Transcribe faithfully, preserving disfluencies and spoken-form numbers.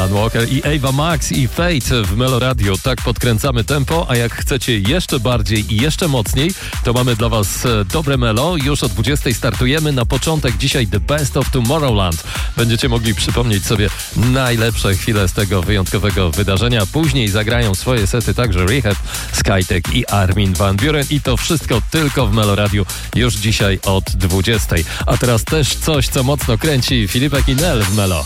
Alan Walker i Ava Max i Fate w Melo Radio. Tak podkręcamy tempo, a jak chcecie jeszcze bardziej i jeszcze mocniej, to mamy dla was dobre melo. Już o dwudziestej startujemy. Na początek dzisiaj The Best of Tomorrowland. Będziecie mogli przypomnieć sobie najlepsze chwile z tego wyjątkowego wydarzenia. Później zagrają swoje sety także Rehab, Skytech i Armin van Buuren. I to wszystko tylko w Melo Radio już dzisiaj od dwudziestej. A teraz też coś, co mocno kręci Filipek i Nel w Melo.